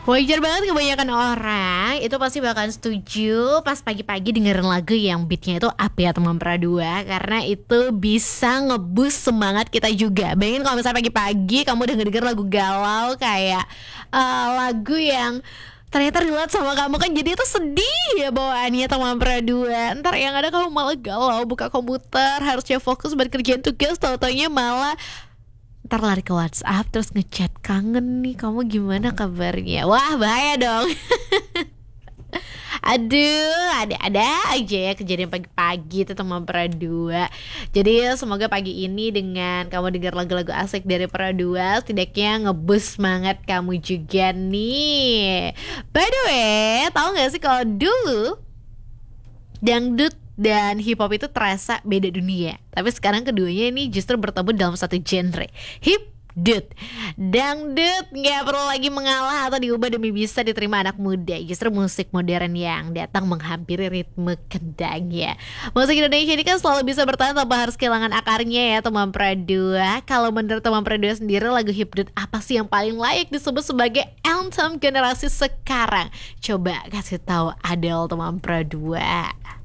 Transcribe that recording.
Wajar banget kebanyakan orang itu pasti bakal setuju pas pagi-pagi dengerin lagu yang beatnya itu Api ya Teman Pradua. Karena itu bisa ngeboost semangat kita juga. Bayangin kalau misalnya pagi-pagi kamu denger-denger lagu galau kayak lagu yang ternyata relate sama kamu, kan jadi itu sedih ya bawaannya Teman Pradua. Ntar yang ada kamu malah galau, buka komputer harusnya fokus buat kerjaan tugas, tau-taunya malah ntar lari ke WhatsApp terus ngechat, kangen nih kamu gimana kabarnya. Wah bahaya dong. Aduh, ada aja ya kejadian pagi-pagi itu Teman Pradua. Jadi semoga pagi ini dengan kamu dengar lagu-lagu asik dari Pradua, setidaknya ngeboost semangat kamu juga nih. By the way, tahu nggak sih kalau dulu dangdut dan hip hop itu terasa beda dunia. Tapi sekarang keduanya ini justru bertemu dalam satu genre, hip dut. Dangdut nggak perlu lagi mengalah atau diubah demi bisa diterima anak muda. Justru musik modern yang datang menghampiri ritme kendangnya. Musik Indonesia ini kan selalu bisa bertahan tanpa harus kehilangan akarnya ya Teman Pradua. Kalau menurut Teman Pradua sendiri, lagu hip dut apa sih yang paling layak disebut sebagai anthem generasi sekarang? Coba kasih tahu Adele Teman Pradua.